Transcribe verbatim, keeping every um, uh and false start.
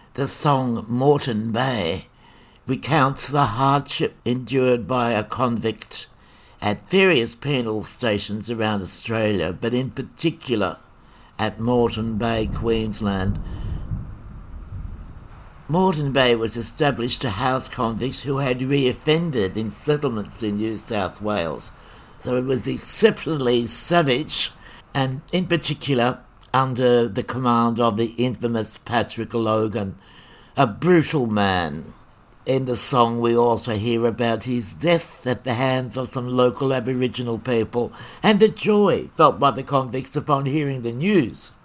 The song Moreton Bay recounts the hardship endured by a convict at various penal stations around Australia, but in particular at Moreton Bay, Queensland. Moreton Bay was established to house convicts who had reoffended in settlements in New South Wales. So it was exceptionally savage, and in particular under the command of the infamous Patrick Logan, a brutal man. In the song we also hear about his death at the hands of some local Aboriginal people and the joy felt by the convicts upon hearing the news.